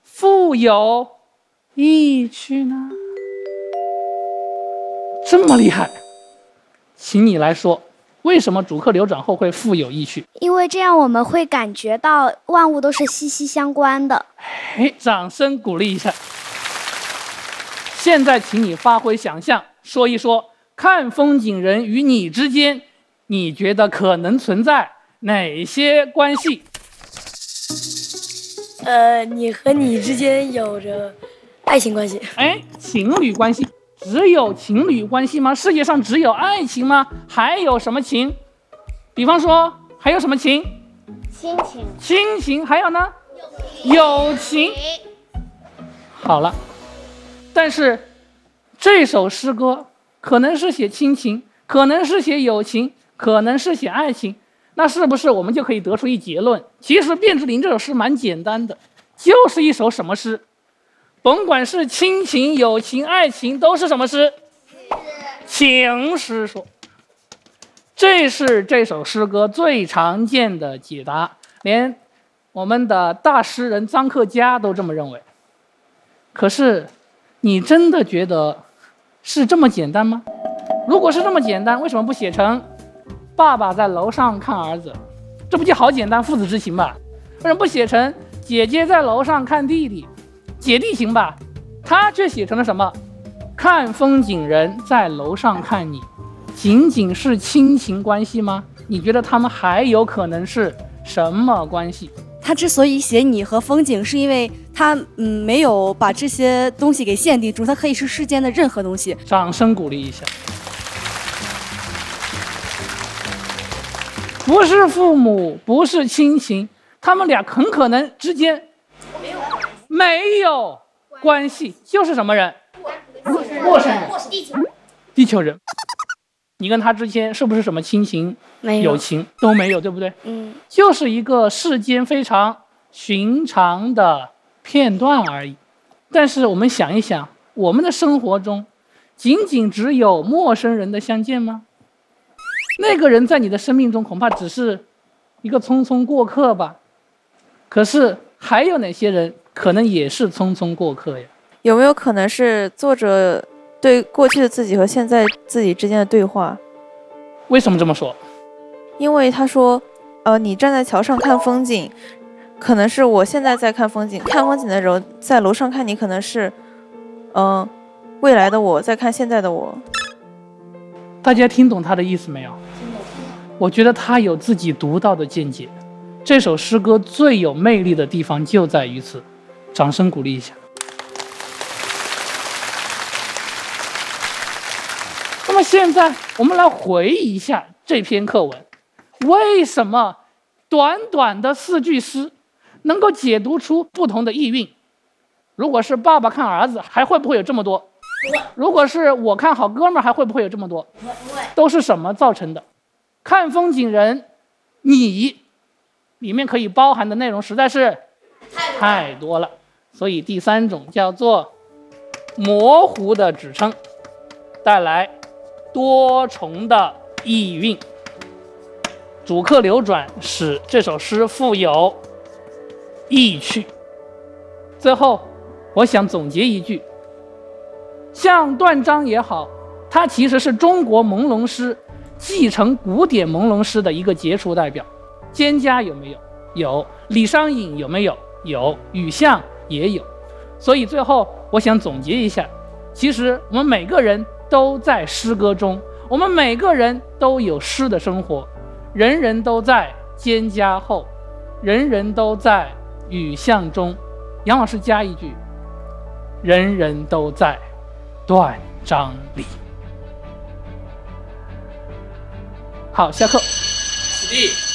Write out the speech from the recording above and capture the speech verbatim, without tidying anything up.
富有意趣呢？这么厉害，请你来说，为什么主客流转后会富有意趣？ 因为这样我们会感觉到万物都是息息相关的。 哎，掌声鼓励一下。现在请你发挥想象，说一说看风景人与你之间，你觉得可能存在哪些关系？ 呃，你和你之间有着爱情关系。 哎，情侣关系。只有情侣关系吗？世界上只有爱情吗？还有什么情？比方说还有什么情？ 亲情。 亲情。还有呢？友情。好了，但是这首诗歌可能是写亲情，可能是写友情，可能是写爱情，那是不是我们就可以得出一结论？其实卞之琳这首诗蛮简单的，就是一首什么诗？甭管是亲情、友情、爱情，都是什么诗？情诗说。这是这首诗歌最常见的解答，连我们的大诗人臧克家都这么认为。可是，你真的觉得是这么简单吗？如果是这么简单，为什么不写成爸爸在楼上看儿子？这不就好简单，父子之情吧？为什么不写成姐姐在楼上看弟弟？姐弟情吧，他却写成了什么？看风景人在楼上看你，仅仅是亲情关系吗？你觉得他们还有可能是什么关系？ 他之所以写你和风景，是因为他嗯没有把这些东西给限定住，它可以是世间的任何东西。 掌声鼓励一下。不是父母，不是亲情，他们俩很可能之间没有关系，就是什么人？陌生人，地球人。你跟他之间是不是什么亲情、友情都没有，对不对？ 嗯， 就是一个世间非常寻常的片段而已。但是我们想一想，我们的生活中，仅仅只有陌生人的相见吗？那个人在你的生命中恐怕只是一个匆匆过客吧。可是还有哪些人可能也是匆匆过客呀？ 有没有可能是作者对过去的自己和现在自己之间的对话？ 为什么这么说？ 因为他说，呃，你站在桥上看风景，可能是我现在在看风景，看风景的时候在楼上看你，可能是，嗯、呃，未来的我在看现在的我。 大家听懂他的意思没有？我觉得他有自己独到的见解。这首诗歌最有魅力的地方就在于此，掌声鼓励一下。那么现在我们来回忆一下这篇课文，为什么短短的四句诗能够解读出不同的意蕴？如果是爸爸看儿子，还会不会有这么多？如果是我看好哥们儿，还会不会有这么多？都是什么造成的？看风景人，你里面可以包含的内容实在是太多了，所以第三种叫做模糊的指称，带来多重的意蕴。主客流转使这首诗富有意趣。最后我想总结一句，像断章也好，它其实是中国朦胧诗继承古典朦胧诗的一个杰出代表。蒹葭有没有？有。李商隐有没有？有。雨巷也有。所以最后我想总结一下，其实我们每个人都在诗歌中，我们每个人都有诗的生活，人人都在蒹葭后，人人都在雨巷中。杨老师加一句，人人都在断章里。好，下课。 子弟